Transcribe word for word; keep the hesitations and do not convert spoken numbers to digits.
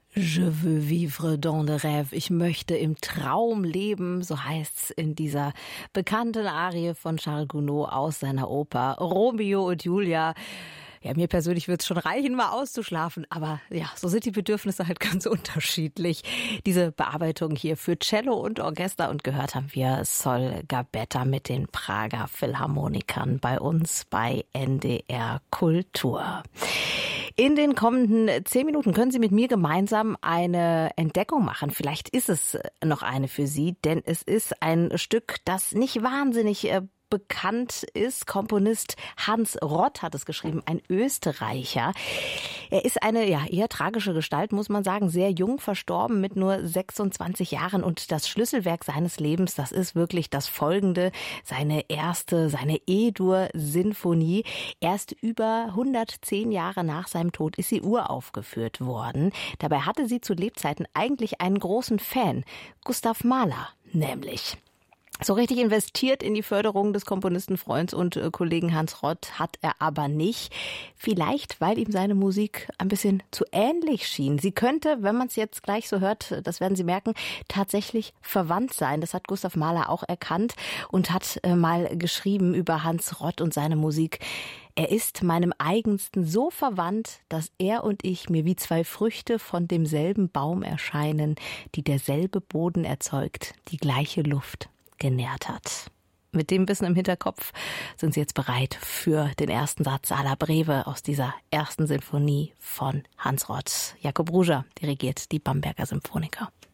Je veux vivre dans le rêve. Ich möchte im Traum leben, so heißt's in dieser bekannten Arie von Charles Gounod aus seiner Oper Romeo und Julia. Ja, mir persönlich wird's schon reichen, mal auszuschlafen, aber ja, so sind die Bedürfnisse halt ganz unterschiedlich. Diese Bearbeitung hier für Cello und Orchester und gehört haben wir Sol Gabetta mit den Prager Philharmonikern bei uns bei N D R Kultur. In den kommenden zehn Minuten können Sie mit mir gemeinsam eine Entdeckung machen. Vielleicht ist es noch eine für Sie, denn es ist ein Stück, das nicht wahnsinnig äh, bekannt ist. Komponist Hans Rott hat es geschrieben, ein Österreicher. Er ist eine ja eher tragische Gestalt, muss man sagen, sehr jung verstorben mit nur sechsundzwanzig Jahren und das Schlüsselwerk seines Lebens, das ist wirklich das folgende, seine erste, seine E-Dur-Sinfonie. Erst über hundertzehn Jahre nach seinem Tod ist sie uraufgeführt worden. Dabei hatte sie zu Lebzeiten eigentlich einen großen Fan, Gustav Mahler nämlich. So richtig investiert in die Förderung des Komponistenfreunds und äh, Kollegen Hans Rott hat er aber nicht. Vielleicht, weil ihm seine Musik ein bisschen zu ähnlich schien. Sie könnte, wenn man es jetzt gleich so hört, das werden Sie merken, tatsächlich verwandt sein. Das hat Gustav Mahler auch erkannt und hat äh, mal geschrieben über Hans Rott und seine Musik. Er ist meinem Eigensten so verwandt, dass er und ich mir wie zwei Früchte von demselben Baum erscheinen, die derselbe Boden erzeugt, die gleiche Luft genährt hat. Mit dem Wissen im Hinterkopf sind Sie jetzt bereit für den ersten Satz aller Breve aus dieser ersten Sinfonie von Hans Rott. Jakob Ruger dirigiert die Bamberger Symphoniker.